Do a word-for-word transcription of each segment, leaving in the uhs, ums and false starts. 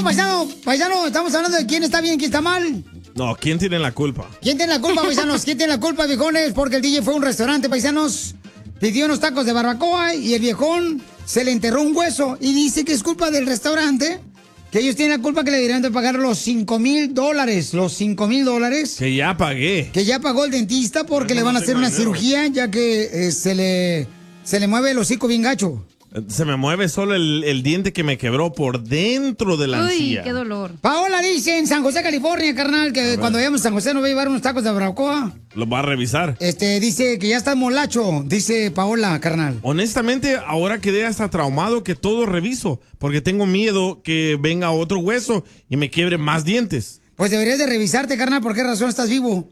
no, paisano, paisano, estamos hablando de quién está bien, quién está mal. No, ¿quién tiene la culpa? ¿Quién tiene la culpa, paisanos? ¿Quién tiene la culpa, viejones? Porque el D J fue a un restaurante, paisanos, pidió unos tacos de barbacoa y el viejón se le enterró un hueso y dice que es culpa del restaurante, que ellos tienen la culpa que le deberían de pagar los cinco mil dólares, los cinco mil dólares. Que ya pagué. Que ya pagó el dentista porque no, le van a hacer una dinero. cirugía ya que eh, se le se le mueve el hocico bien gacho. Se me mueve solo el, el diente que me quebró por dentro de la Uy, encía. Uy, qué dolor. Paola dice en San José, California, carnal, que cuando vayamos a San José nos va a llevar unos tacos de barbacoa. Los va a revisar. Este, dice que ya está molacho, dice Paola, carnal. Honestamente, ahora quedé hasta traumado que todo reviso, porque tengo miedo que venga otro hueso y me quiebre más dientes. Pues deberías de revisarte, carnal, ¿por qué razón estás vivo?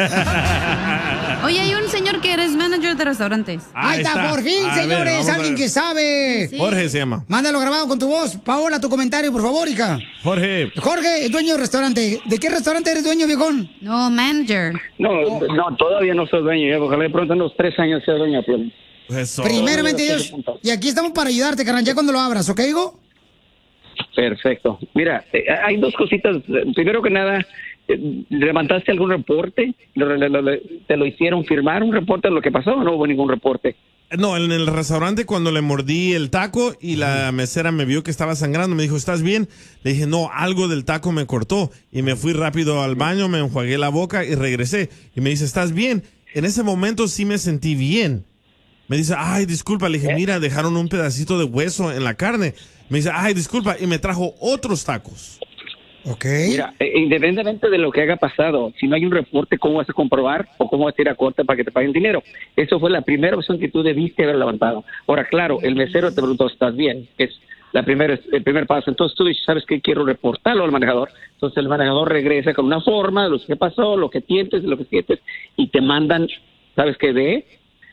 Oye, hay un señor que eres manager de restaurantes. Ahí está, está. por fin, a señores, ver, alguien que sabe. Sí. Jorge se llama. Mándalo grabado con tu voz. Paola, tu comentario, por favor, hija. Jorge. Jorge, dueño del restaurante. ¿De qué restaurante eres dueño, viejón? No, manager. No, no, todavía no soy dueño. Ojalá de pronto en los tres años sea dueño. Eso. Primeramente, Dios. Y aquí estamos para ayudarte, carnal, ya cuando lo abras, ¿ok, hijo? Perfecto. Mira, eh, hay dos cositas. Primero que nada, eh, ¿levantaste algún reporte? ¿Lo, lo, lo, ¿Te lo hicieron firmar un reporte de lo que pasó o no hubo ningún reporte? No, en el restaurante cuando le mordí el taco y la mesera me vio que estaba sangrando, me dijo, ¿estás bien? Le dije, no, algo del taco me cortó. Y me fui rápido al baño, me enjuagué la boca y regresé. Y me dice, ¿estás bien? En ese momento sí me sentí bien. Me dice, ay, disculpa. Le dije, mira, dejaron un pedacito de hueso en la carne. Me dice, ay, disculpa, y me trajo otros tacos. Ok. Mira, eh, independientemente de lo que haya pasado, si no hay un reporte, ¿cómo vas a comprobar o cómo vas a ir a corte para que te paguen dinero? Eso fue la primera opción que tú debiste haber levantado. Ahora, claro, el mesero te preguntó, ¿estás bien? Es la primera, el primer paso. Entonces tú dices, ¿sabes qué? Quiero reportarlo al manejador. Entonces el manejador regresa con una forma de lo que pasó, lo que sientes, lo que sientes, y te mandan, ¿sabes qué? De...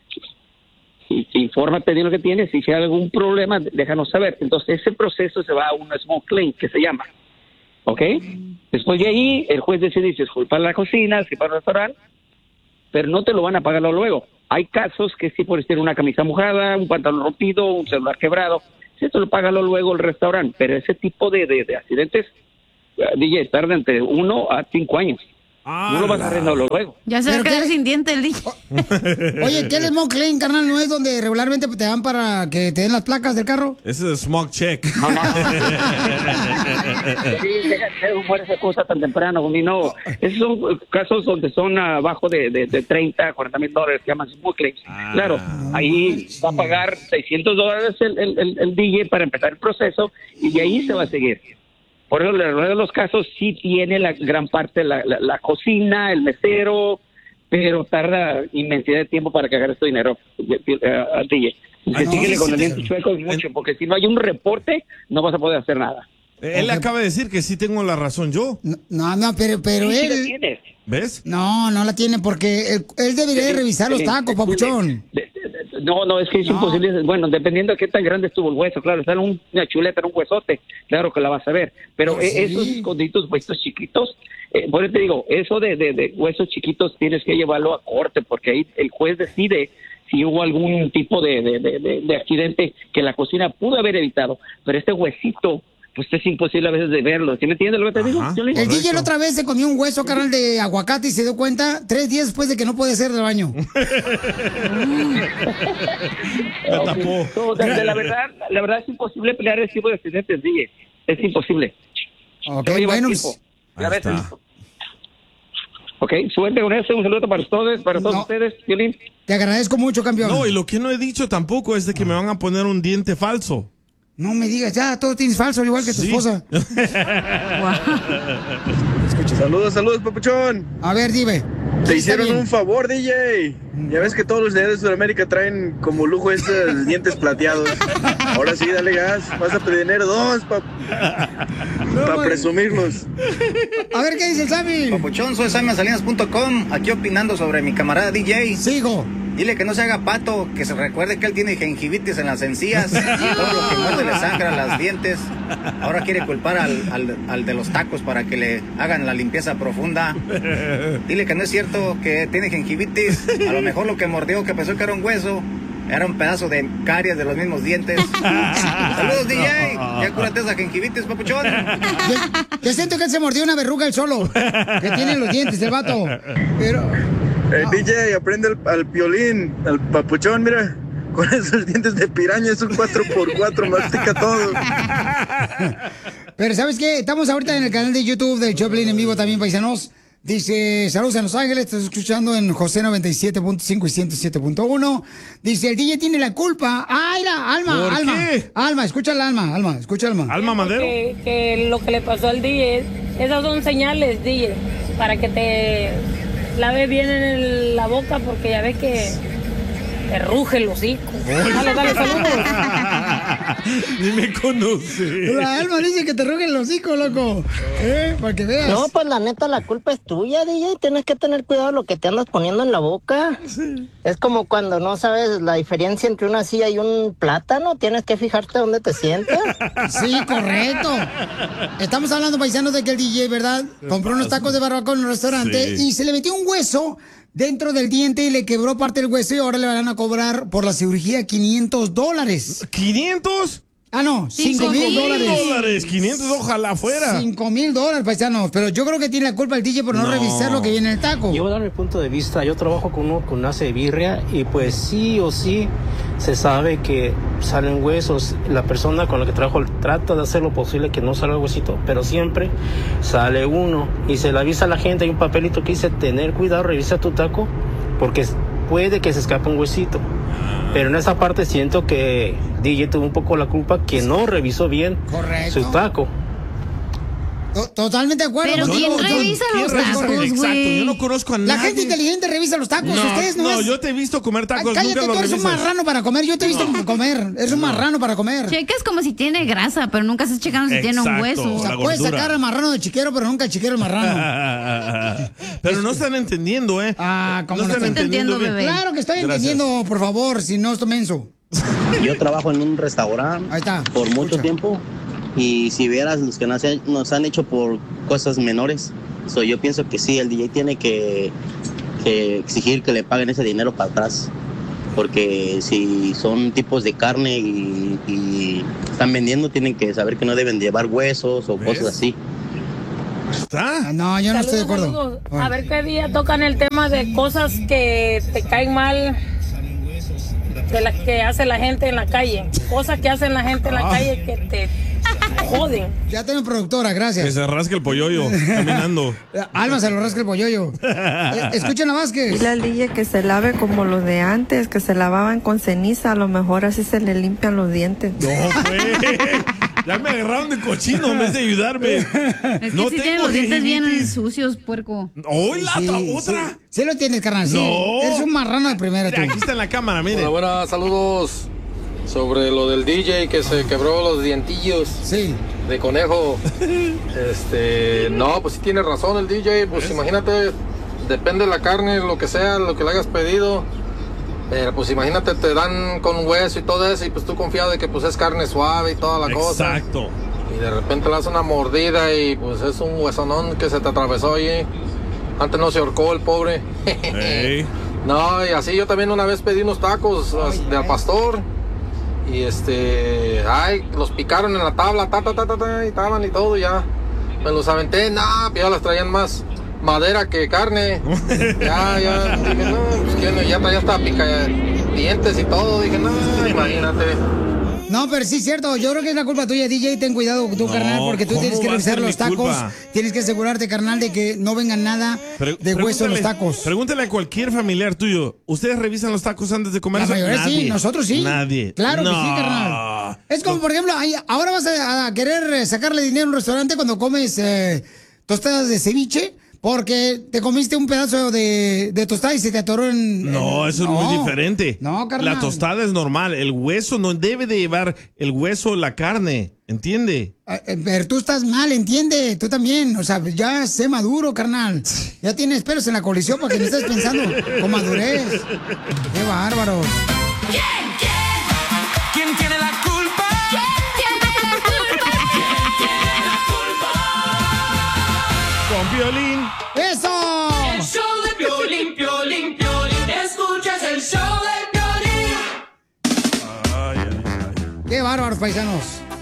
infórmate de lo que tienes, si hay algún problema, déjanos saber. Entonces ese proceso se va a un small claim, que se llama, ¿ok? Después de ahí, el juez decide si es culpa de la cocina, si para el restaurante, pero no te lo van a pagar luego. Hay casos que sí puedes tener una camisa mojada, un pantalón rompido, un celular quebrado, si esto lo paga luego el restaurante, pero ese tipo de, de, de accidentes, uh, D J, tarda entre uno a cinco años. Ah, no lo vas a arreglarlo luego. Ya se va a quedar sin diente el día. Oye, ¿qué es el smog claim, carnal? ¿No es donde regularmente te dan para que te den las placas del carro? Ese es smog check. No, no. Sí, déjate humor esa cosa tan temprano, no. Esos son casos donde son abajo de, de, de treinta, cuarenta mil dólares, que llaman smog claims. Ah. Claro, ahí va a pagar seiscientos dólares el, el, el, el D J para empezar el proceso y de ahí se va a seguir. Por eso, en la mayoría de los casos, sí tiene la gran parte la, la, la cocina, el mesero, pero tarda inmensidad de tiempo para cagar este dinero al D J. Se sigue con el diente chueco mucho, porque si no hay un reporte, no vas a poder hacer nada. Él acaba de decir que sí tengo la razón yo. No, no, pero, pero sí, él... Sí la tienes. ¿Ves? No, no la tiene porque él, él debería de revisar los tacos, papuchón. No, no, es que es no. imposible. Bueno, dependiendo de qué tan grande estuvo el hueso, claro, está en un, una chuleta, en un huesote, claro que la vas a ver. Pero sí. esos escondiditos, huesos chiquitos, eh, por eso te digo, eso de, de, de huesos chiquitos tienes que llevarlo a corte, porque ahí el juez decide si hubo algún tipo de, de, de, de, de accidente que la cocina pudo haber evitado. Pero este huesito, pues es imposible a veces de verlo. ¿Sí me entiendes lo que te digo? Ajá, el D J la otra vez se comió un hueso, carnal, de aguacate y se dio cuenta tres días después de que no puede hacer del baño. Lo tapó. No, de, de la verdad, la verdad es imposible pelear ese tipo de accidentes, D J. Es imposible. Ok, bueno. Pues, ya ves. Ok, suerte con eso. Un saludo para todos, para todos no. ustedes, Violín. Te agradezco mucho, campeón. No, y lo que no he dicho tampoco es de que me van a poner un diente falso. No me digas, ya, todo tienes falso, igual que tu sí. esposa. Escucha, saludos, saludos, papuchón. A ver, dime. Te hicieron un favor, D J. Ya ves que todos los de Sudamérica traen como lujo estos dientes plateados. Ahora sí, dale gas. Vas a tener dos para no, pa presumirlos. A ver, ¿qué dice el Sammy? Papuchón, soy Sammy Salinas punto com. Aquí opinando sobre mi camarada D J. Sigo. Dile que no se haga pato, que se recuerde que él tiene gingivitis en las encías, todo lo que muerde le sangra las dientes. Ahora quiere culpar al, al, al de los tacos para que le hagan la limpieza profunda. Dile que no es cierto que tiene gingivitis, a lo mejor lo que mordió, que pensó que era un hueso, Era un pedazo de caries de los mismos dientes. Saludos, D J. Ya cúrate esa gingivitis, papuchón. Yo, yo siento que él se mordió una verruga él solo. Que tiene los dientes el vato. Pero... Eh, D J, aprende al, al piolín, al papuchón, mira. Con esos dientes de piraña es un cuatro por cuatro, mastica todo. Pero ¿sabes qué? Estamos ahorita en el canal de YouTube del Choplin en vivo también, paisanos. Dice, saludos en Los Ángeles, estás escuchando en José noventa y siete punto cinco y ciento siete punto uno. Dice, el D J tiene la culpa. ¡Ay, la Alma, ¿Por Alma! qué? Alma, escucha la Alma, Alma, escucha Alma. ¿Alma Madero? Que, que lo que le pasó al D J, esas son señales, D J, para que te laves bien en el- la boca, porque ya ves que te ruge el hocico. Dale, dale, saludos. Ni me conoce. La Alma dice que te ruge el hocico, loco. ¿Eh? Para que veas. No, pues la neta, la culpa es tuya, D J. Tienes que tener cuidado de lo que te andas poniendo en la boca. Sí. Es como cuando no sabes la diferencia entre una silla y un plátano. Tienes que fijarte dónde te sientas. Sí, correcto. Estamos hablando, paisanos, de que el D J, ¿verdad? Compró unos tacos de barbacoa en un restaurante Sí. y se le metió un hueso dentro del diente y le quebró parte del hueso y ahora le van a cobrar por la cirugía quinientos dólares. ¿quinientos? Ah, no, cinco mil dólares. dólares, quinientos, ojalá fuera. cinco mil dólares, paisanos. Pero yo creo que tiene la culpa el D J por no, No. revisar lo que viene en el taco. Yo voy a dar mi punto de vista. Yo trabajo con uno con una birria y pues sí o sí se sabe que salen huesos. La persona con la que trabajo trata de hacer lo posible que no salga huesito, pero siempre sale uno y se le avisa a la gente. Hay un papelito que dice tener cuidado, revisa tu taco porque puede que se escape un huesito. Pero en esa parte siento que D J tuvo un poco la culpa que no revisó bien Correcto. su taco. To- Totalmente de acuerdo. Pero contigo, ¿quién John. revisa ¿Quién los revisa? tacos, Exacto, güey? yo no conozco a nadie. La gente inteligente revisa los tacos. No, Ustedes no no, es- yo te he visto comer Ay, tacos, cállate, nunca tú los eres un revisas. marrano para comer. Yo te he visto comer. Eres un marrano para comer. Checas como si tiene grasa, pero nunca estás checando si tiene un Exacto. hueso. O sea, la puedes gordura. sacar al marrano del chiquero, pero nunca el chiquero al marrano. Pero no están entendiendo, ¿eh? Ah, ¿cómo no no están están entendiendo, entendiendo, bien. bebé? Claro que estoy Gracias. entendiendo, por favor, si no estoy menso. Yo trabajo en un restaurante Ahí está. por mucho Escucha. tiempo y si vieras los que nos han, nos han hecho por cosas menores, so, yo pienso que sí, el D J tiene que, que exigir que le paguen ese dinero para atrás, porque si son tipos de carne y, y están vendiendo, tienen que saber que no deben llevar huesos o ¿Ves? cosas así. ¿Está? Ah, no, yo no estoy de Saludos, acuerdo. saludos. A ver qué día tocan el tema de cosas que te caen mal, de las que hace la gente en la calle. Cosas que hacen la gente en la Ah. calle que te joden. Ya tengo productora, Que gracias. se rasque el polloyo caminando. Alma se lo rasca el polloyo. Eh, Escuchen a Vázquez. Dile al D J que se lave como los de antes, que se lavaban con ceniza, a lo mejor así se le limpian los dientes. No, pues. Ya me agarraron de cochino en vez de ayudarme. Es que No sí tengo tienen los dientes bien gingivitis. sucios, puerco. ¡Hola, Sí, otra! Sí, sí lo tienes, carnal. Sí. No. Eres un marrano de primera, tú. Mira, aquí está en la cámara, mire. Hola, buenas, saludos. Sobre lo del D J que se quebró los dientillos Sí. de conejo. Este, no, pues sí tiene razón el D J. Pues imagínate, depende de la carne, lo que sea, lo que le hayas pedido. Pero pues imagínate, te dan con hueso y todo eso, y pues tú confiado de que pues es carne suave y toda la cosa. Exacto. Y de repente le das una mordida y pues es un huesonón que se te atravesó allí. Antes no se ahorcó el pobre. Ey. No, y así yo también una vez pedí unos tacos as- de al pastor. Y este, ay, los picaron en la tabla, ta, ta, ta, ta, ta, y estaban y todo, ya. Me los aventé, no, ya las traían más madera que carne. Ya, ya, dije, no, pues que no, ya traía hasta pica dientes y todo. Dije, no, imagínate. No, pero sí es cierto. Yo creo que es la culpa tuya, D J. Ten cuidado tú, No, carnal, porque tú ¿cómo tienes que va a revisar ser mi los tacos. culpa? Tienes que asegurarte, carnal, de que no vengan nada Pre- de hueso en los pregúntale- tacos. Pregúntale a cualquier familiar tuyo. ¿Ustedes revisan los tacos antes de comer? La mayoría sí, Nadie. nosotros sí. Nadie. Claro que No. sí, carnal. Es como, por ejemplo, ahí- ahora vas a, a querer eh, sacarle dinero a un restaurante cuando comes eh, tostadas de ceviche. Porque te comiste un pedazo de, de tostada y se te atoró en... No, en- eso es No. muy diferente. No, carnal. La tostada es normal. El hueso no debe de llevar el hueso la carne. ¿Entiende? Eh, eh, Pero tú estás mal, entiende, tú también. O sea, ya sé maduro, carnal. Ya tienes pelos en la colisión para que no estés pensando con madurez. Qué bárbaro. ¿Quién tiene la culpa? ¿Quién tiene la culpa? ¿Quién tiene la culpa? Con violín. ¡Eso! El show de Piolín, Piolín, Piolín. Escuchas el show de Piolín. bárbaros, paisanos.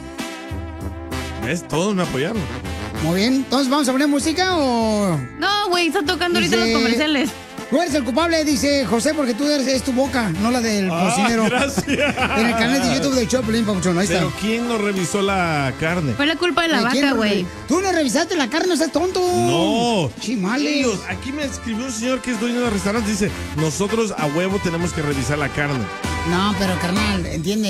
¿Ves? Todos me apoyaron. Muy bien, entonces ¿vamos a poner música o...? No, güey, está tocando ahorita Dice, los comerciales. Tú eres el culpable, dice José, porque tú eres es tu boca, no la del Ah, cocinero. gracias. En el canal de YouTube del Choplin, Papuchón, ahí está. Pero ¿quién no revisó la carne? Fue la culpa de la ¿De quién vaca, no güey. re- Tú no revisaste la carne, no seas tonto. No. Chimales. Ellos, aquí me escribió un señor que es dueño del restaurante. Dice, nosotros a huevo tenemos que revisar la carne. No, pero carnal, entiende.